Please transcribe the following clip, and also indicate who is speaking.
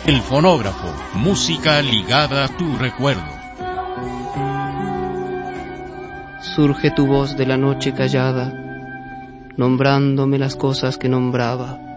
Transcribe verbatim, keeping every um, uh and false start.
Speaker 1: El fonógrafo, música ligada a tu recuerdo.
Speaker 2: Surge tu voz de la noche callada, nombrándome las cosas que nombraba.